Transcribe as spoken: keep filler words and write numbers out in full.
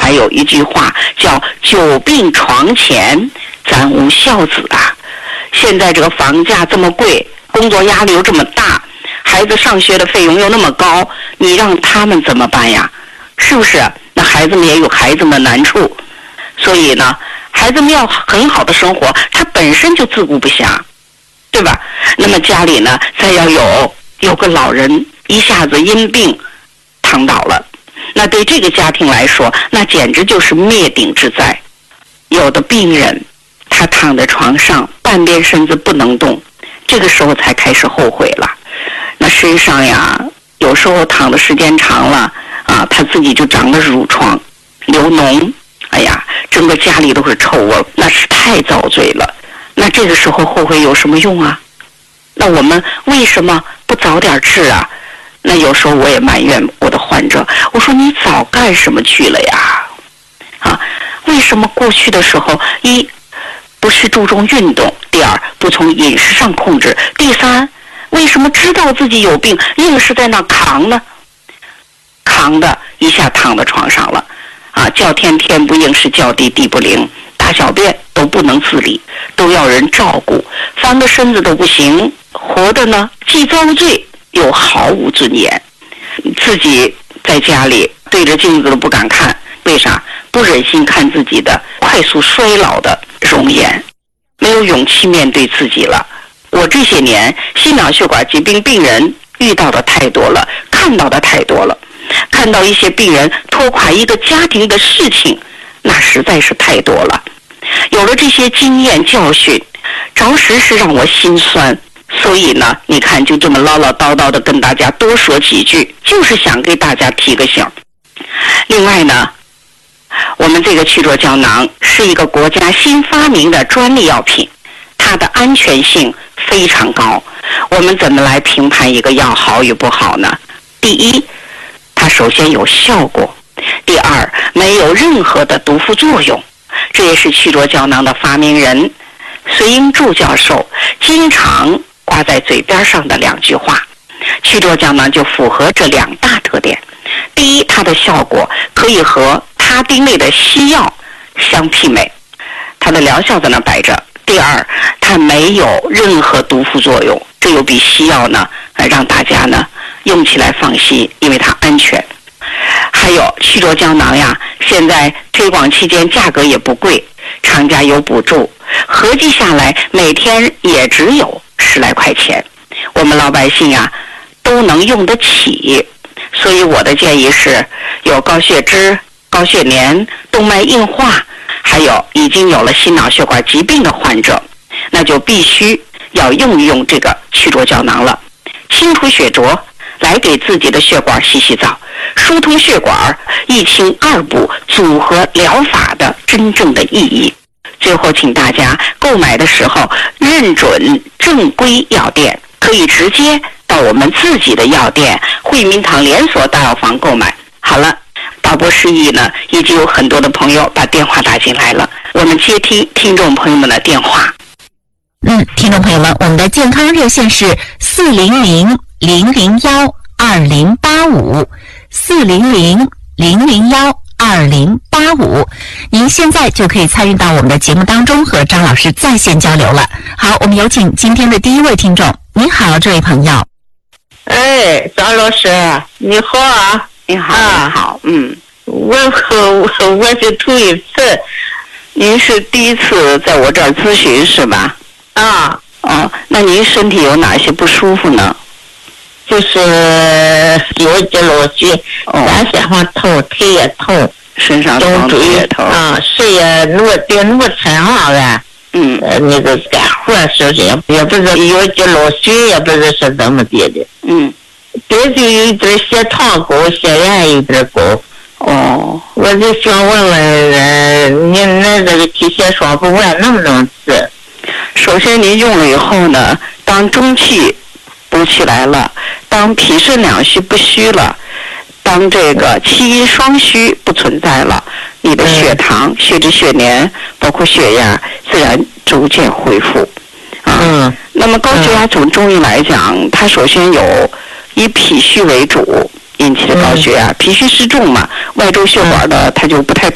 还有一句话叫久病床前咱无孝子啊。现在这个房价这么贵，工作压力又这么大，孩子上学的费用又那么高，你让他们怎么办呀？是不是？那孩子们也有孩子们的难处，所以呢，孩子们要很好的生活，他本身就自顾不暇，对吧？那么家里呢，再要有有个老人一下子因病躺倒了，那对这个家庭来说，那简直就是灭顶之灾。有的病人他躺在床上，半边身子不能动，这个时候才开始后悔了。那身上呀，有时候躺的时间长了啊，他自己就长了褥疮、流脓，哎呀，整个家里都是臭味，那是太遭罪了。那这个时候后悔有什么用啊？那我们为什么不早点治啊？那有时候我也埋怨我的患者，我说你早干什么去了呀？啊，为什么过去的时候，一不是注重运动，第二不从饮食上控制，第三为什么知道自己有病硬是在那扛呢？扛的一下躺在床上了啊，叫天天不应，是叫地地不灵，大小便都不能自理，都要人照顾，翻个身子都不行，活的呢既遭罪又毫无尊严，自己在家里对着镜子都不敢看，为啥？不忍心看自己的快速衰老的容颜，没有勇气面对自己了。我这些年心脑血管疾病病人遇到的太多了，看到的太多了，看到一些病人拖垮一个家庭的事情，那实在是太多了。有了这些经验教训，着实是让我心酸。所以呢，你看就这么唠唠叨叨的跟大家多说几句，就是想给大家提个醒。另外呢，我们这个曲唑胶囊是一个国家新发明的专利药品，它的安全性非常高。我们怎么来评判一个药好与不好呢？第一，它首先有效果；第二，没有任何的毒副作用。这也是曲唑胶囊的发明人隋英柱教授经常挂在嘴边上的两句话。曲唑胶囊就符合这两大特点。第一，它的效果可以和他汀类的西药相媲美，它的疗效在那摆着。第二，它没有任何毒副作用，这又比西药呢让大家呢用起来放心，因为它安全。还有曲唑胶囊呀，现在推广期间价格也不贵，厂家有补助，合计下来每天也只有十来块钱，我们老百姓呀都能用得起。所以我的建议是，有高血脂、高血粘、动脉硬化，还有已经有了心脑血管疾病的患者，那就必须要用一用这个曲唑胶囊了。清除血浊，来给自己的血管洗洗澡，疏通血管，一清二补组合疗法的真正的意义。最后请大家购买的时候认准正规药店，可以直接到我们自己的药店惠民堂连锁大药房购买。好了，导播示意呢，已经有很多的朋友把电话打进来了，我们接听听众朋友们的电话。 嗯，听众朋友们，我们的健康热线是四零零零零幺二零八五四零零零零幺二零八五，您现在就可以参与到我们的节目当中，和张老师在线交流了。好，我们有请今天的第一位听众。你好，这位朋友。 哎，张老师，你好啊！ 你好， 啊、 你好，嗯， 我我我是头一次， 您是第一次在我这儿咨询是吧？ 啊， 哦，那您身体有哪些不舒服呢？ 就是有肌肉肌，咱身上痛，腿也痛， 身上疼，腿也疼啊，睡也挪别挪身上了。 嗯， 呃，那个干活是不是也也不是有肌肉血，也不是是怎么地的。 嗯， 别就有一点血糖高，血压有点高。 哦， 我就想问问，呃，您那这个皮血双补丸能不能治？ 首先您用了以后呢，当中气补起来了，当脾肾两虚不虚了，当这个气阴双虚不存在了，你的血糖、嗯、血脂、血粘，包括血压，自然逐渐恢复。啊，嗯。那么高血压从中医来讲，它首先有以脾虚为主引起的高血压，嗯、脾虚失重嘛，外周血管的它就不太